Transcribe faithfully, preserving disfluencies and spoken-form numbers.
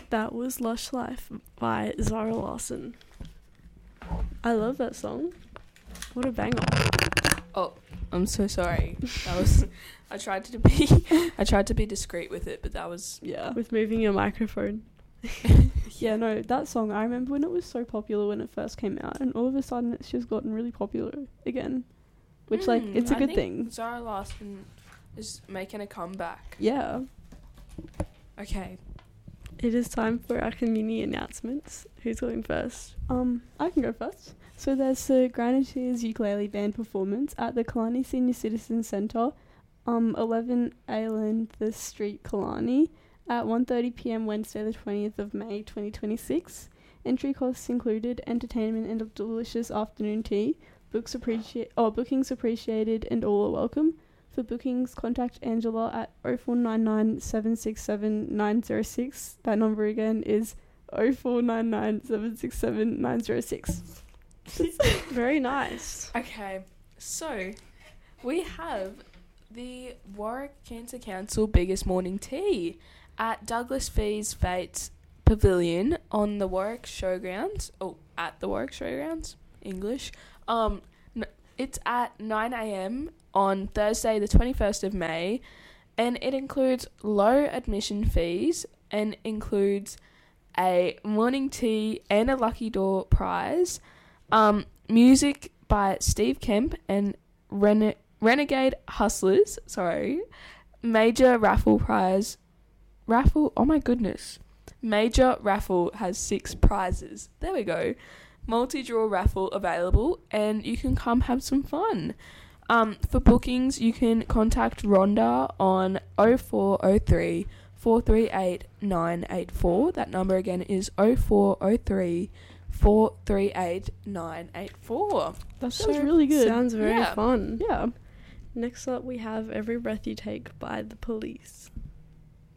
That was Lush Life by Zara Larsson. I love that song. What a banger. Oh, I'm so sorry. That was I tried to be I tried to be discreet with it, but that was Yeah. With moving your microphone. Yeah, no, that song, I remember when it was so popular when it first came out, and all of a sudden it's just gotten really popular again. Which, like, Mm, it's a I good think thing. Zara Larsson is making a comeback. Yeah. Okay. It is time for our community announcements. Who's going first? Um, I can go first. So there's the Graniteers Ukulele Band performance at the Killarney Senior Citizen Centre, um, eleven Ailanthus Street, Killarney, at one thirty p.m. Wednesday the twentieth of May twenty twenty-six. Entry costs included entertainment and a delicious afternoon tea. Books appreciate oh, bookings appreciated and all are welcome. For bookings, contact Angela at oh four nine nine, seven six seven, nine oh six. That number again is oh four nine nine, seven six seven, nine oh six. Very nice. Okay. So, we have the Warwick Cancer Council biggest morning tea at Douglas Fee's Fates Pavilion on the Warwick Showgrounds. Oh, at the Warwick Showgrounds. English. Um, n- it's at nine a.m. on Thursday the twenty-first of May, and it includes low admission fees and includes a morning tea and a lucky door prize. Um, music by Steve Kemp and Rene- Renegade Hustlers. Sorry. Major raffle prize. Raffle. Oh my goodness. Major raffle has six prizes. There we go. Multi-draw raffle available, and you can come have some fun. Um, for bookings, you can contact Rhonda on oh four oh three, four three eight, nine eight four. That number again is oh four oh three, four three eight, nine eight four. That sounds really good. Sounds very Yeah. fun. Yeah. Next up, we have Every Breath You Take by The Police.